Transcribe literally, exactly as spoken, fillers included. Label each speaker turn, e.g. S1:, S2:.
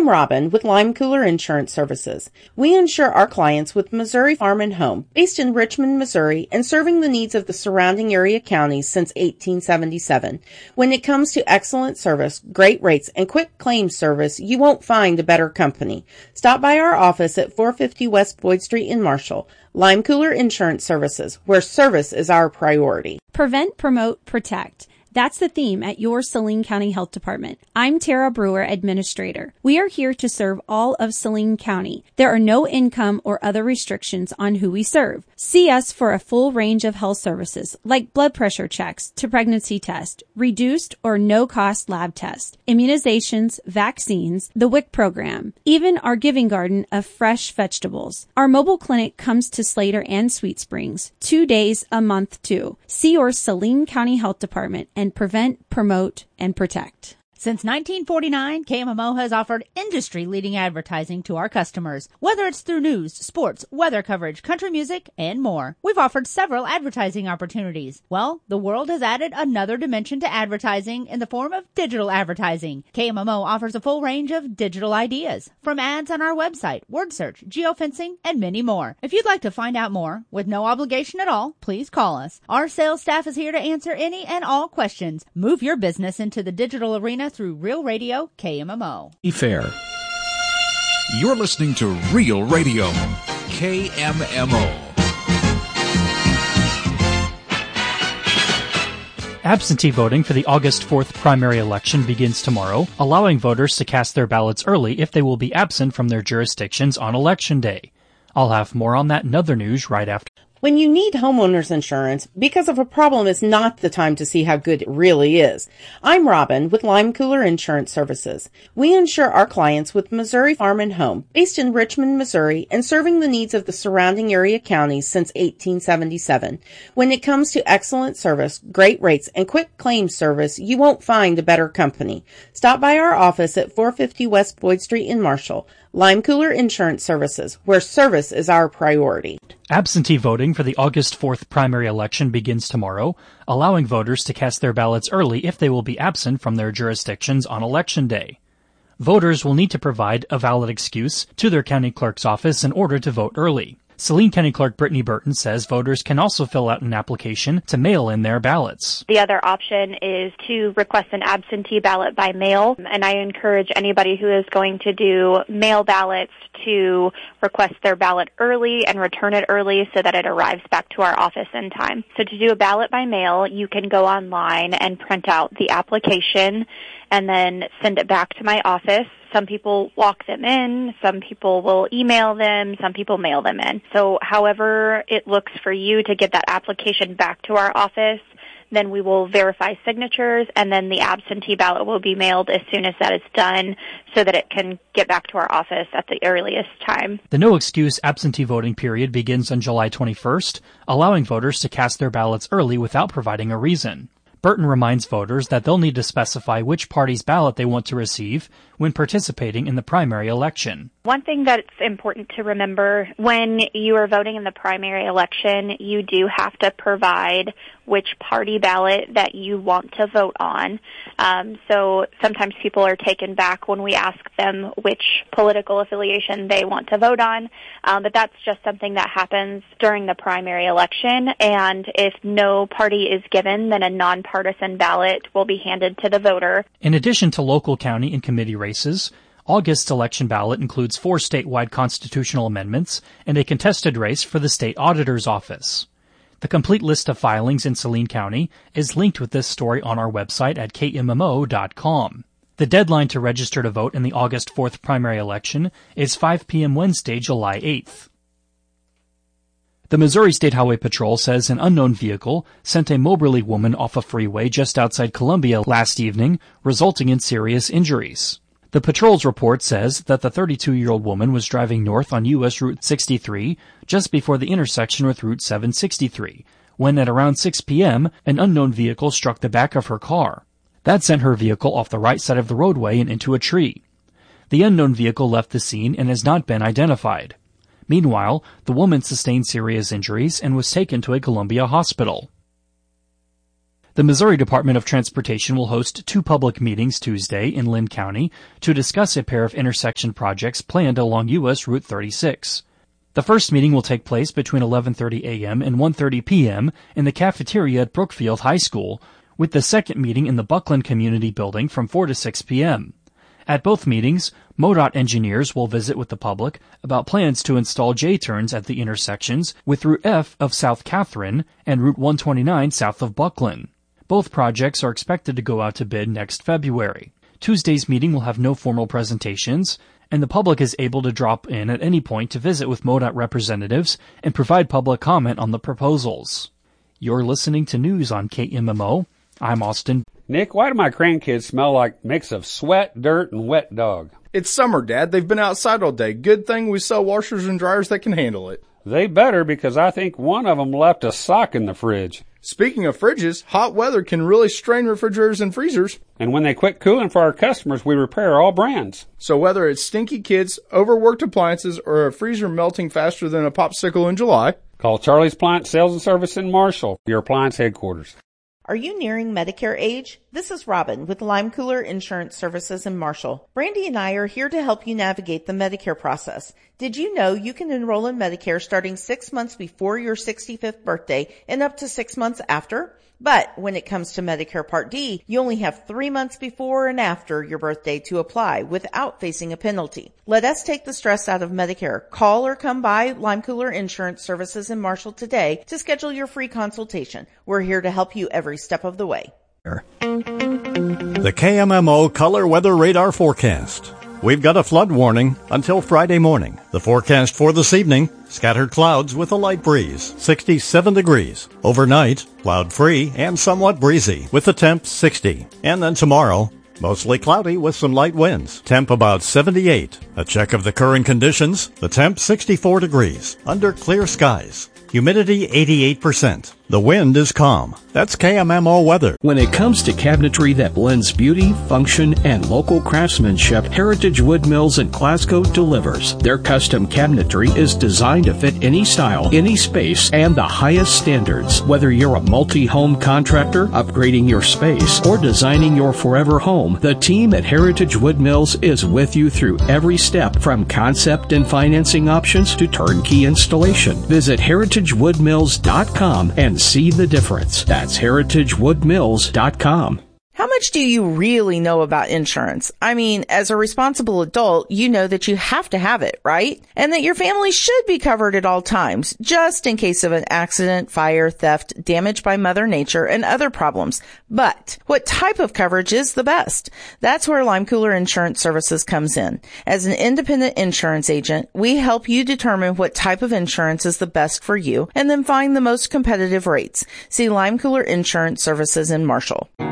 S1: I'm Robin with Lime Cooler Insurance Services. We insure our clients with Missouri Farm and Home, based in Richmond, Missouri, and serving the needs of the surrounding area counties since eighteen seventy-seven. When it comes to excellent service, great rates, and quick claims service, you won't find a better company. Stop by our office at four fifty West Boyd Street in Marshall. Lime Cooler Insurance Services, where service is our priority.
S2: Prevent, promote, protect. That's the theme at your Saline County Health Department. I'm Tara Brewer, Administrator. We are here to serve all of Saline County. There are no income or other restrictions on who we serve. See us for a full range of health services like blood pressure checks to pregnancy test, reduced or no-cost lab tests, immunizations, vaccines, the W I C program, even our giving garden of fresh vegetables. Our mobile clinic comes to Slater and Sweet Springs, two days a month too. See your Saline County Health Department and prevent, promote, and protect.
S3: Since nineteen forty-nine, K M M O has offered industry-leading advertising to our customers, whether it's through news, sports, weather coverage, country music, and more. We've offered several advertising opportunities. Well, the world has added another dimension to advertising in the form of digital advertising. K M M O offers a full range of digital ideas, from ads on our website, word search, geofencing, and many more. If you'd like to find out more, with no obligation at all, please call us. Our sales staff is here to answer any and all questions. Move your business into the digital arena through Real Radio K M M O.
S4: Be fair. You're listening to Real Radio K M M O.
S5: Absentee voting for the August fourth primary election begins tomorrow, allowing voters to cast their ballots early if they will be absent from their jurisdictions on Election Day. I'll have more on that and other news right after.
S1: When you need homeowners insurance, because of a problem is not the time to see how good it really is. I'm Robin with Lime Cooler Insurance Services. We insure our clients with Missouri Farm and Home, based in Richmond, Missouri, and serving the needs of the surrounding area counties since eighteen seventy-seven. When it comes to excellent service, great rates, and quick claims service, you won't find a better company. Stop by our office at four fifty West Boyd Street in Marshall. Lime Cooler Insurance Services, where service is our priority.
S5: Absentee voting for the August fourth primary election begins tomorrow, allowing voters to cast their ballots early if they will be absent from their jurisdictions on Election Day. Voters will need to provide a valid excuse to their county clerk's office in order to vote early. Saline County Clerk Brittany Burton says voters can also fill out an application to mail in their ballots.
S6: The other option is to request an absentee ballot by mail, and I encourage anybody who is going to do mail ballots to request their ballot early and return it early so that it arrives back to our office in time. So to do a ballot by mail, you can go online and print out the application and then send it back to my office. Some people walk them in, some people will email them, some people mail them in. So however it looks for you to get that application back to our office, then we will verify signatures, and then the absentee ballot will be mailed as soon as that is done so that it can get back to our office at the earliest time.
S5: The no-excuse absentee voting period begins on July twenty-first, allowing voters to cast their ballots early without providing a reason. Burton reminds voters that they'll need to specify which party's ballot they want to receive when participating in the primary election.
S6: One thing that's important to remember when you are voting in the primary election, you do have to provide which party ballot that you want to vote on. Um, so sometimes people are taken back when we ask them which political affiliation they want to vote on, um, but that's just something that happens during the primary election, and if no party is given, then a nonpartisan ballot will be handed to the voter.
S5: In addition to local, county, and committee races, August's election ballot includes four statewide constitutional amendments and a contested race for the state auditor's office. The complete list of filings in Saline County is linked with this story on our website at K M M O dot com. The deadline to register to vote in the August fourth primary election is five p.m. Wednesday, July eighth. The Missouri State Highway Patrol says an unknown vehicle sent a Moberly woman off a freeway just outside Columbia last evening, resulting in serious injuries. The patrol's report says that the thirty-two-year-old woman was driving north on U S Route sixty-three just before the intersection with Route seven sixty-three, when at around six p.m., an unknown vehicle struck the back of her car. That sent her vehicle off the right side of the roadway and into a tree. The unknown vehicle left the scene and has not been identified. Meanwhile, the woman sustained serious injuries and was taken to a Columbia hospital. The Missouri Department of Transportation will host two public meetings Tuesday in Lynn County to discuss a pair of intersection projects planned along U S Route thirty-six. The first meeting will take place between eleven thirty a.m. and one thirty p.m. in the cafeteria at Brookfield High School, with the second meeting in the Buckland Community Building from four to six p.m. At both meetings, MoDOT engineers will visit with the public about plans to install J-turns at the intersections with Route F of South Catherine and Route one twenty-nine south of Buckland. Both projects are expected to go out to bid next February. Tuesday's meeting will have no formal presentations, and the public is able to drop in at any point to visit with MoDOT representatives and provide public comment on the proposals. You're listening to news on K M M O. I'm Austin.
S7: Nick, why do my grandkids smell like a mix of sweat, dirt, and wet dog?
S8: It's summer, Dad. They've been outside all day. Good thing we sell washers and dryers that can handle it.
S7: They better, because I think one of them left a sock in the fridge.
S8: Speaking of fridges, hot weather can really strain refrigerators and freezers.
S7: And when they quit cooling for our customers, we repair all brands.
S8: So whether it's stinky kids, overworked appliances, or a freezer melting faster than a popsicle in July,
S7: call Charlie's Appliance Sales and Service in Marshall, your appliance headquarters.
S1: Are you nearing Medicare age? This is Robin with Lime Cooler Insurance Services in Marshall. Brandy and I are here to help you navigate the Medicare process. Did you know you can enroll in Medicare starting six months before your sixty-fifth birthday and up to six months after? But when it comes to Medicare Part D, you only have three months before and after your birthday to apply without facing a penalty. Let us take the stress out of Medicare. Call or come by Lime Cooler Insurance Services in Marshall today to schedule your free consultation. We're here to help you every step of the way.
S9: The K M M O Color Weather Radar Forecast. We've got a flood warning until Friday morning. The forecast for this evening, scattered clouds with a light breeze, sixty-seven degrees. Overnight, cloud-free and somewhat breezy, with the temp sixty. And then tomorrow, mostly cloudy with some light winds. Temp about seventy-eight. A check of the current conditions, the temp sixty-four degrees, under clear skies. Humidity eighty-eight percent. The wind is calm. That's K M M O weather.
S10: When it comes to cabinetry that blends beauty, function, and local craftsmanship, Heritage Wood Mills in Glasgow delivers. Their custom cabinetry is designed to fit any style, any space, and the highest standards. Whether you're a multi-home contractor, upgrading your space, or designing your forever home, the team at Heritage Wood Mills is with you through every step, from concept and financing options to turnkey installation. Visit heritage wood mills dot com and see the difference. That's heritage wood mills dot com.
S1: How much do you really know about insurance? I mean, as a responsible adult, you know that you have to have it, right? And that your family should be covered at all times, just in case of an accident, fire, theft, damage by Mother Nature, and other problems. But what type of coverage is the best? That's where Lime Cooler Insurance Services comes in. As an independent insurance agent, we help you determine what type of insurance is the best for you and then find the most competitive rates. See Lime Cooler Insurance Services in Marshall.